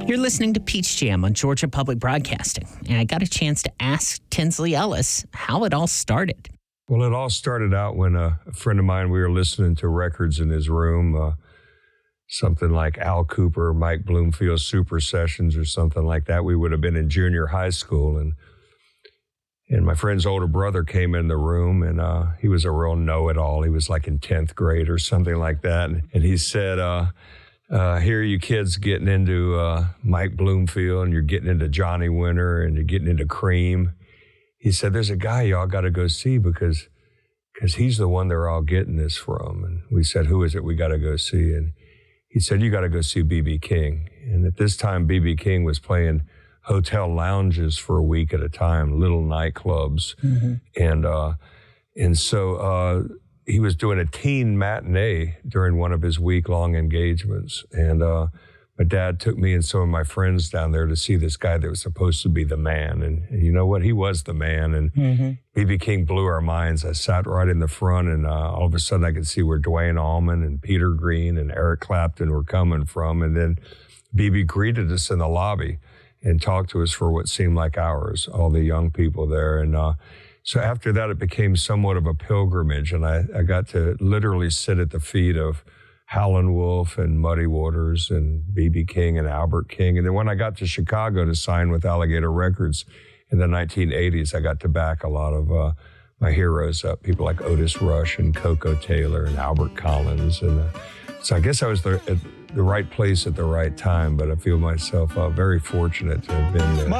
You're listening to Peach Jam on Georgia Public Broadcasting, and I got a chance to ask Tinsley Ellis how it all started. Well, it all started out when a friend of mine, we were listening to records in his room, something like Al Cooper, Mike Bloomfield Super Sessions or something like that. We would have been in junior high school, and my friend's older brother came in the room, and he was a real know-it-all. He was like in 10th grade or something like that, and he said, here are you kids getting into Mike Bloomfield, and you're getting into Johnny Winter, and you're getting into Cream. He said, there's a guy y'all got to go see because he's the one they're all getting this from. And we said, who is it we got to go see? And he said, you got to go see B.B. King. And at this time, B.B. King was playing hotel lounges for a week at a time, little nightclubs. Mm-hmm. And so he was doing a teen matinee during one of his week-long engagements. And my dad took me and some of my friends down there to see this guy that was supposed to be the man. And you know what? He was the man. And B.B. King blew our minds. I sat right in the front, and all of a sudden I could see where Duane Allman and Peter Green and Eric Clapton were coming from. And then B.B. greeted us in the lobby and talked to us for what seemed like hours, all the young people there. And so after that, it became somewhat of a pilgrimage. And I got to literally sit at the feet of Howlin' Wolf and Muddy Waters and B.B. King and Albert King. And then when I got to Chicago to sign with Alligator Records in the 1980s, I got to back a lot of my heroes up, people like Otis Rush and Coco Taylor and Albert Collins. And so I guess I was at the right place at the right time, but I feel myself very fortunate to have been there.